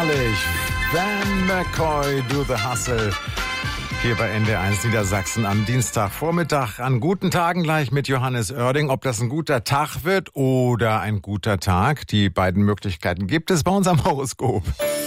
herrlich. Van McCoy, Do the Hustle. Hier bei NDR1 Niedersachsen am Dienstagvormittag. An guten Tagen gleich mit Johannes Oerding. Ob das ein guter Tag wird oder ein guter Tag, die beiden Möglichkeiten gibt es bei uns am Horoskop.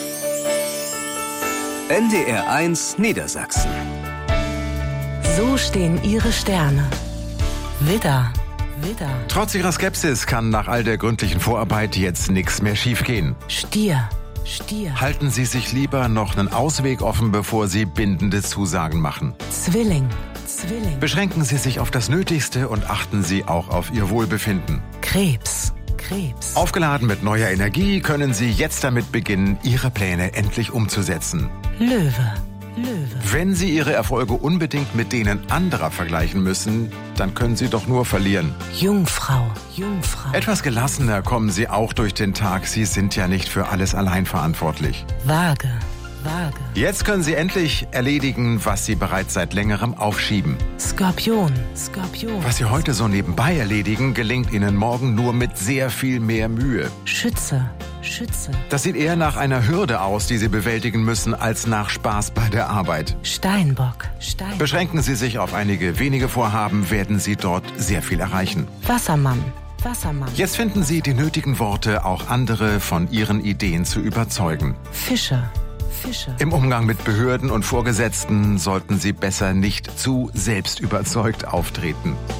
NDR1 Niedersachsen. So stehen Ihre Sterne. Widder. Trotz Ihrer Skepsis kann nach all der gründlichen Vorarbeit jetzt nichts mehr schiefgehen. Stier. Halten Sie sich lieber noch einen Ausweg offen, bevor Sie bindende Zusagen machen. Zwilling. Beschränken Sie sich auf das Nötigste und achten Sie auch auf Ihr Wohlbefinden. Krebs. Aufgeladen mit neuer Energie können Sie jetzt damit beginnen, Ihre Pläne endlich umzusetzen. Löwe. Wenn Sie Ihre Erfolge unbedingt mit denen anderer vergleichen müssen, dann können Sie doch nur verlieren. Jungfrau. Etwas gelassener kommen Sie auch durch den Tag. Sie sind ja nicht für alles allein verantwortlich. Waage. Jetzt können Sie endlich erledigen, was Sie bereits seit längerem aufschieben. Skorpion. Was Sie heute so nebenbei erledigen, gelingt Ihnen morgen nur mit sehr viel mehr Mühe. Schütze. Das sieht eher nach einer Hürde aus, die Sie bewältigen müssen, als nach Spaß bei der Arbeit. Steinbock. Beschränken Sie sich auf einige wenige Vorhaben, werden Sie dort sehr viel erreichen. Wassermann. Jetzt finden Sie die nötigen Worte, auch andere von Ihren Ideen zu überzeugen. Fische. Im Umgang mit Behörden und Vorgesetzten sollten Sie besser nicht zu selbstüberzeugt auftreten.